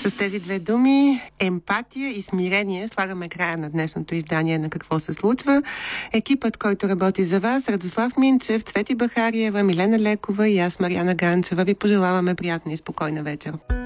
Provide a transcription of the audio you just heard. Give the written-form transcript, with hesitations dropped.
С тези две думи, емпатия и смирение, слагаме края на днешното издание на Какво се случва. Екипът, който работи за вас, Радослав Минчев, Цвети Бахариева, Милена Лекова и аз, Мариана Ганчева, ви пожелаваме приятна и спокойна вечер.